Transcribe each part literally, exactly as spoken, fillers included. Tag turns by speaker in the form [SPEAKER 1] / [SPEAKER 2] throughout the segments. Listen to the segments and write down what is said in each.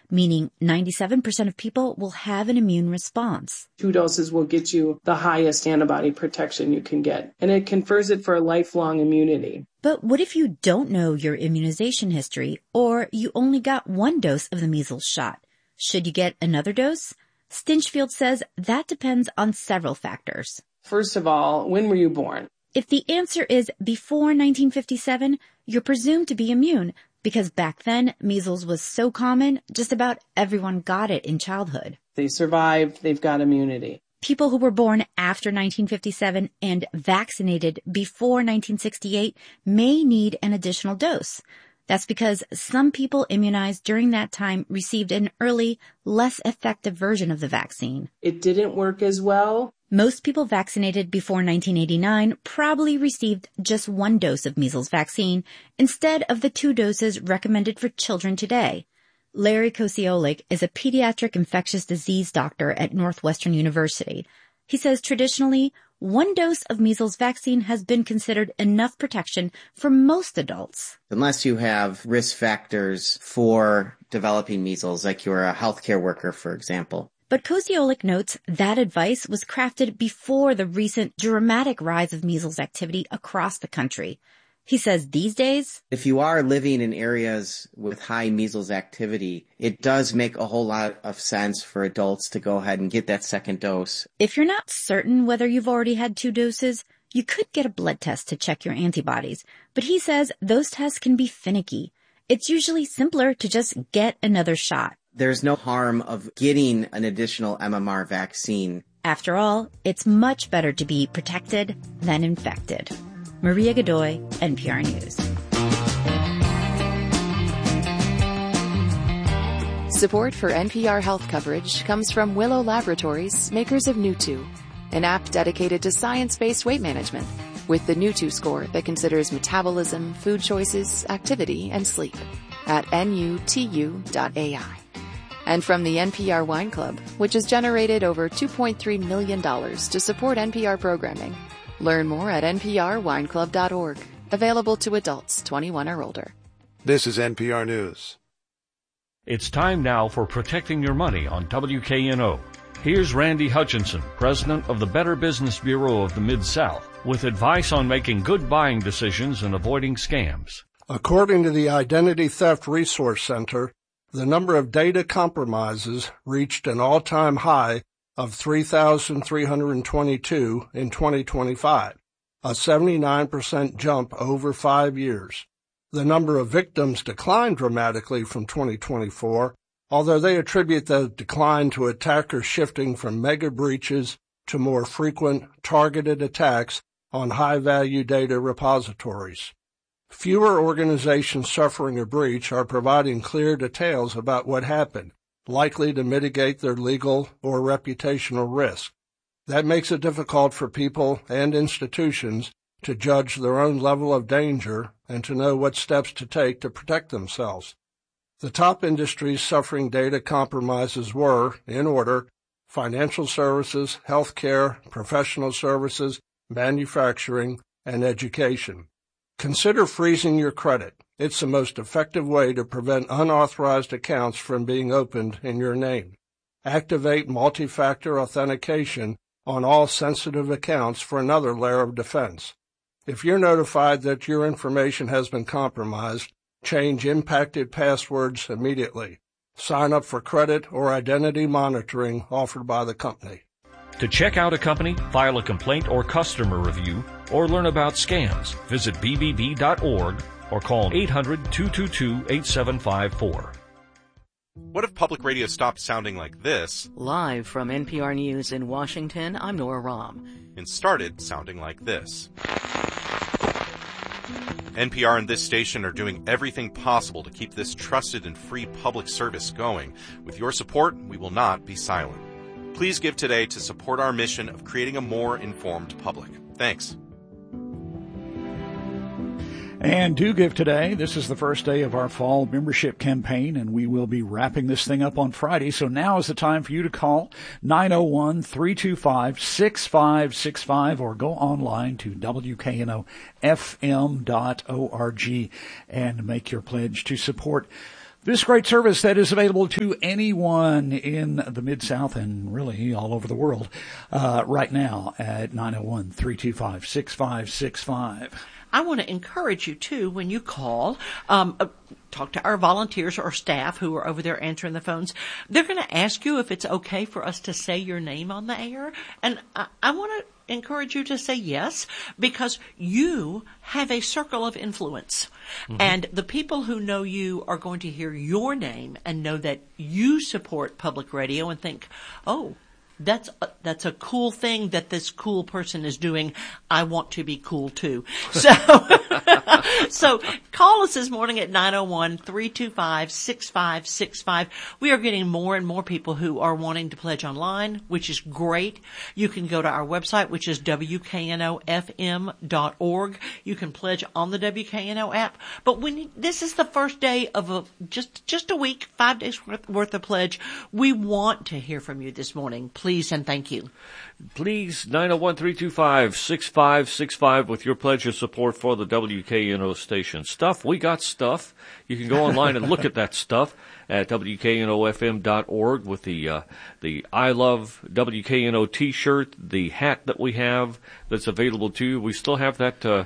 [SPEAKER 1] meaning ninety-seven percent of people will have an immune response.
[SPEAKER 2] Two doses will get you the highest antibody protection you can get, and it confers it for a lifelong immunity.
[SPEAKER 1] But what if you don't know your immunization history, or you only got one dose of the measles shot? Should you get another dose? Stinchfield says that depends on several factors.
[SPEAKER 2] First of all, when were you born?
[SPEAKER 1] If the answer is before nineteen fifty-seven, you're presumed to be immune, because back then, measles was so common, just about everyone got it in childhood.
[SPEAKER 2] They survived, they've got immunity.
[SPEAKER 1] People who were born after nineteen fifty-seven and vaccinated before nineteen sixty-eight may need an additional dose. That's because some people immunized during that time received an early, less effective version of the vaccine.
[SPEAKER 2] It didn't work as well.
[SPEAKER 1] Most people vaccinated before nineteen eighty-nine probably received just one dose of measles vaccine instead of the two doses recommended for children today. Larry Kosiolek is a pediatric infectious disease doctor at Northwestern University. He says traditionally, one dose of measles vaccine has been considered enough protection for most adults.
[SPEAKER 3] Unless you have risk factors for developing measles, like you're a healthcare worker, for example.
[SPEAKER 1] But Kosiolek notes that advice was crafted before the recent dramatic rise of measles activity across the country. He says these days,
[SPEAKER 3] if you are living in areas with high measles activity, it does make a whole lot of sense for adults to go ahead and get that second dose.
[SPEAKER 1] If you're not certain whether you've already had two doses, you could get a blood test to check your antibodies. But he says those tests can be finicky. It's usually simpler to just get another shot.
[SPEAKER 3] There's no harm of getting an additional M M R vaccine.
[SPEAKER 1] After all, it's much better to be protected than infected. Maria Godoy, N P R News.
[SPEAKER 4] Support for N P R health coverage comes from Willow Laboratories, makers of Nutu, an app dedicated to science-based weight management with the Nutu score that considers metabolism, food choices, activity, and sleep at N U T U dot A I. And from the N P R Wine Club, which has generated over two point three million dollars to support N P R programming. Learn more at N P R wine club dot org. Available to adults twenty-one or older.
[SPEAKER 5] This is N P R News.
[SPEAKER 6] It's time now for Protecting Your Money on W K N O. Here's Randy Hutchinson, president of the Better Business Bureau of the Mid-South, with advice on making good buying decisions and avoiding scams.
[SPEAKER 5] According to the Identity Theft Resource Center, the number of data compromises reached an all-time high of three thousand three hundred twenty-two in twenty twenty-five, a seventy-nine percent jump over five years. The number of victims declined dramatically from twenty twenty-four, although they attribute the decline to attackers shifting from mega breaches to more frequent, targeted attacks on high-value data repositories. Fewer organizations suffering a breach are providing clear details about what happened, likely to mitigate their legal or reputational risk. That makes it difficult for people and institutions to judge their own level of danger and to know what steps to take to protect themselves. The top industries suffering data compromises were, in order, financial services, healthcare, professional services, manufacturing, and education. Consider freezing your credit. It's the most effective way to prevent unauthorized accounts from being opened in your name. Activate multi-factor authentication on all sensitive accounts for another layer of defense. If you're notified that your information has been compromised, change impacted passwords immediately. Sign up for credit or identity monitoring offered by the company.
[SPEAKER 6] To check out a company, file a complaint or customer review, or learn about scams, visit B B B dot org or call eight hundred, two two two, eight seven five four.
[SPEAKER 7] What if public radio stopped sounding like this?
[SPEAKER 8] Live from N P R News in Washington, I'm Nora Rahm.
[SPEAKER 7] And started sounding like this. N P R and this station are doing everything possible to keep this trusted and free public service going. With your support, we will not be silent. Please give today to support our mission of creating a more informed public. Thanks.
[SPEAKER 9] And do give today. This is the first day of our fall membership campaign, and we will be wrapping this thing up on Friday. So now is the time for you to call nine oh one, three two five, six five six five or go online to W K N O F M dot org and make your pledge to support This great service that is available to anyone in the Mid-South and really all over the world uh, right now at nine oh one, three two five, six five six five.
[SPEAKER 8] I want to encourage you, too, when you call, um, uh, talk to our volunteers or staff who are over there answering the phones. They're going to ask you if it's okay for us to say your name on the air. And I, I want to encourage you to say yes, because you have a circle of influence. Mm-hmm. And the people who know you are going to hear your name and know that you support public radio and think, oh, That's a, that's a cool thing that this cool person is doing. I want to be cool too. So, so call us this morning at nine oh one, three two five, six five six five. We are getting more and more people who are wanting to pledge online, which is great. You can go to our website, which is W K N O F M dot org. You can pledge on the W K N O app. But when this is the first day of a just just a week, five days worth, worth of pledge, we want to hear from you this morning. Please. Please and thank you.
[SPEAKER 6] Please, nine oh one, three two five, six five six five with your pledge of support for the W K N O station. Stuff, we got stuff. You can go online and look at that stuff at W K N O F M dot org with the uh, the I Love W K N O t-shirt, the hat that we have that's available to you. We still have that uh,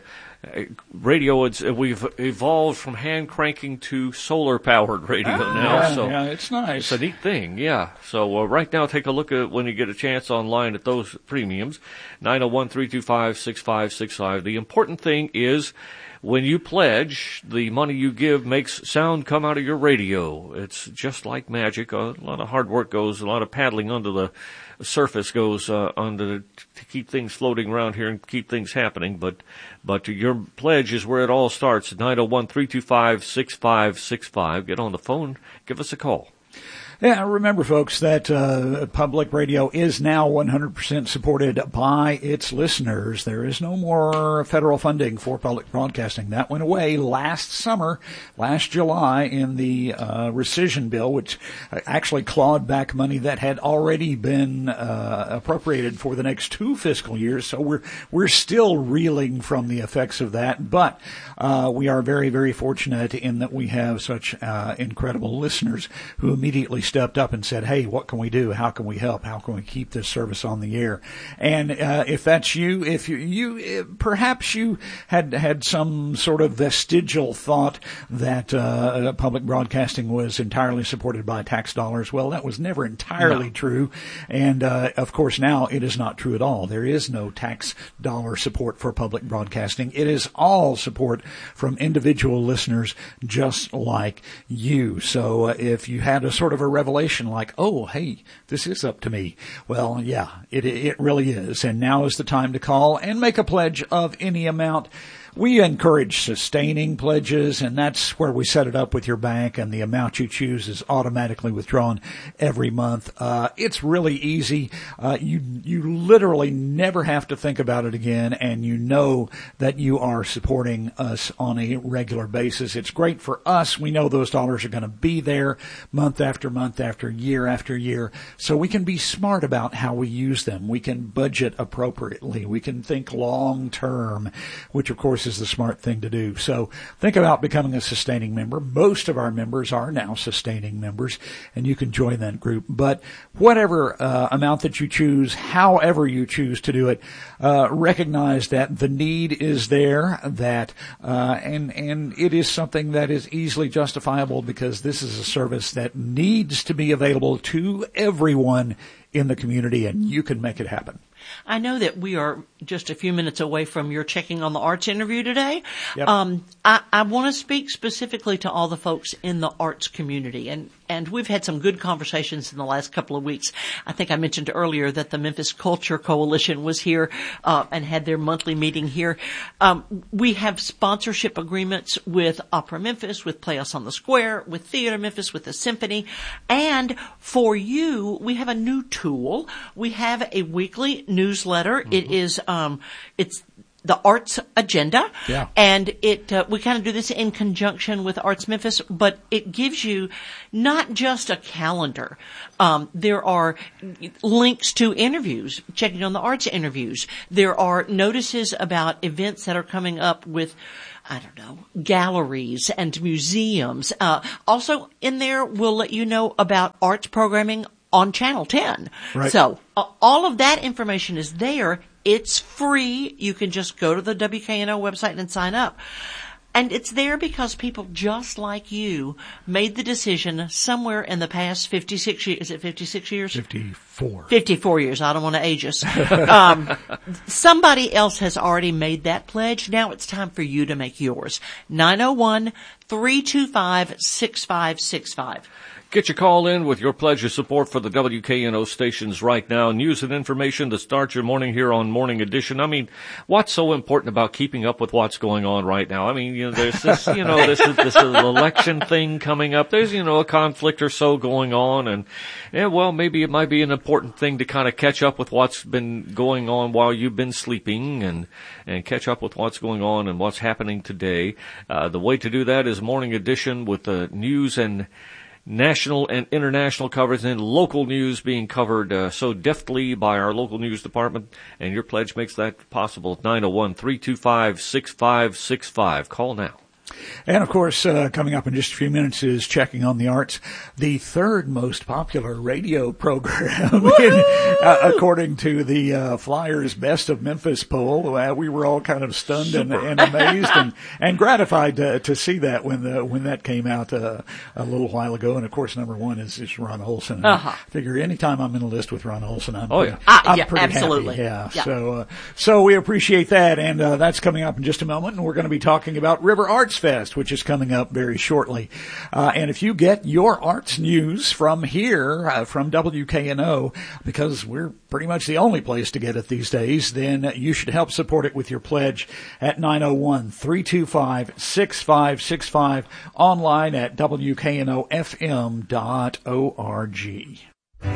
[SPEAKER 6] radio. It's, we've evolved from hand cranking to solar powered radio
[SPEAKER 9] ah,
[SPEAKER 6] now.
[SPEAKER 9] Yeah,
[SPEAKER 6] so
[SPEAKER 9] yeah, it's nice.
[SPEAKER 6] It's a neat thing, yeah. So uh, right now, take a look at when you get a chance online at those premiums. nine oh one, three two five, six five six five. The important thing is, when you pledge, the money you give makes sound come out of your radio. It's just like magic. A lot of hard work goes, a lot of paddling under the surface goes uh, under the, to keep things floating around here and keep things happening. But but your pledge is where it all starts. nine oh one, three two five, six five six five. Get on the phone. Give us a call.
[SPEAKER 9] Yeah, remember, folks, that uh, public radio is now one hundred percent supported by its listeners. There is no more federal funding for public broadcasting. That went away last summer, last July, in the uh, rescission bill, which actually clawed back money that had already been uh, appropriated for the next two fiscal years. So we're we're still reeling from the effects of that, but uh, we are very, very fortunate in that we have such uh, incredible listeners who immediately stepped up and said, hey, what can we do? How can we help? How can we keep this service on the air? And uh, if that's you, if you, you perhaps you had had some sort of vestigial thought that uh, public broadcasting was entirely supported by tax dollars, well, that was never entirely no. true. And, uh, of course, now it is not true at all. There is no tax dollar support for public broadcasting. It is all support from individual listeners just like you. So uh, if you had a sort of a revelation like, oh, hey, this is up to me. Well, yeah, it it really is. And now is the time to call and make a pledge of any amount. We encourage sustaining pledges, and that's where we set it up with your bank, and the amount you choose is automatically withdrawn every month. Uh, it's really easy. Uh, you, you literally never have to think about it again, and you know that you are supporting us on a regular basis. It's great for us. We know those dollars are going to be there month after month after year after year, so we can be smart about how we use them. We can budget appropriately. We can think long term, which of course is the smart thing to do. So think about becoming a sustaining member. Most of our members are now sustaining members, and you can join that group. But whatever uh, amount that you choose, however you choose to do it, uh, recognize that the need is there, that uh, and and it is something that is easily justifiable, because this is a service that needs to be available to everyone in the community, and you can make it happen.
[SPEAKER 8] I know that we are just a few minutes away from your Checking on the Arts interview today.
[SPEAKER 9] Yep.
[SPEAKER 8] Um, I, I want to speak specifically to all the folks in the arts community, and, and we've had some good conversations in the last couple of weeks. I think I mentioned earlier that the Memphis Culture Coalition was here uh, and had their monthly meeting here. Um, we have sponsorship agreements with Opera Memphis, with Play Us on the Square, with Theater Memphis, with the Symphony, and for you, we have a new tool. We have a weekly newsletter. Mm-hmm. It is, um, it's the Arts Agenda.
[SPEAKER 9] Yeah.
[SPEAKER 8] And it, uh, we kind of do this in conjunction with Arts Memphis, but it gives you not just a calendar. Um, there are links to interviews, Checking on the Arts interviews. There are notices about events that are coming up with I don't know, galleries and museums. Uh, also in there, we'll let you know about arts programming on Channel ten.
[SPEAKER 9] Right.
[SPEAKER 8] So uh, all of that information is there. It's free. You can just go to the W K N O website and sign up. And it's there because people just like you made the decision somewhere in the past fifty-six years. Is it fifty-six years?
[SPEAKER 9] fifty-four.
[SPEAKER 8] fifty-four years. I don't want to age us. um, somebody else has already made that pledge. Now it's time for you to make yours. nine oh one, three two five, six five six five.
[SPEAKER 6] Get your call in with your pledge of support for the W K N O stations right now. News and information to start your morning here on Morning Edition. I mean, what's so important about keeping up with what's going on right now? I mean, you know, there's this, you know, this is this is an election thing coming up. There's, you know, a conflict or so going on, and yeah, well, maybe it might be an important thing to kind of catch up with what's been going on while you've been sleeping, and and catch up with what's going on and what's happening today. Uh, the way to do that is Morning Edition with the news and national and international coverage and local news being covered uh, so deftly by our local news department, and your pledge makes that possible. nine oh one, three two five, six five six five. Call now.
[SPEAKER 9] And, of course, uh, coming up in just a few minutes is Checking on the Arts, the third most popular radio program, in, uh, according to the uh, Flyers Best of Memphis poll. Uh, we were all kind of stunned and, and amazed and, and gratified to, to see that when the, when that came out uh, a little while ago. And, of course, number one is, is Ron Olson. And uh-huh. I figure anytime I'm in a list with Ron Olson, I'm,
[SPEAKER 6] oh,
[SPEAKER 9] pretty,
[SPEAKER 6] yeah.
[SPEAKER 8] Uh,
[SPEAKER 9] I'm
[SPEAKER 8] yeah,
[SPEAKER 9] pretty
[SPEAKER 8] absolutely.
[SPEAKER 9] happy. Yeah.
[SPEAKER 8] yeah.
[SPEAKER 9] So, uh, so we appreciate that. And uh, that's coming up in just a moment. And we're going to be talking about River Arts Fest, which is coming up very shortly. Uh, and if you get your arts news from here, uh, from W K N O, because we're pretty much the only place to get it these days, then you should help support it with your pledge at nine oh one, three two five, six five six five, online at W K N O F M dot org.